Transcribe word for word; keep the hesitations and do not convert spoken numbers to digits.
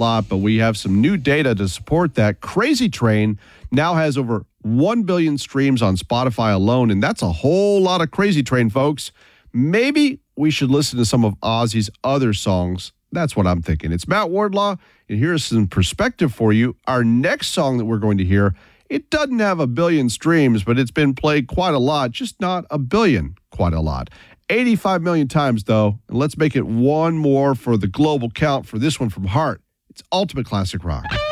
lot, but we have some new data to support that. Crazy Train now has over one billion streams on Spotify alone, and that's a whole lot of Crazy Train, folks. Maybe we should listen to some of Ozzy's other songs. That's what I'm thinking. It's Matt Wardlaw, and here's some perspective for you. Our next song that we're going to hear, it doesn't have a billion streams, but it's been played quite a lot, just not a billion, quite a lot. eighty-five million times, though, and let's make it one more for the global count for this one from Heart. It's Ultimate Classic Rock.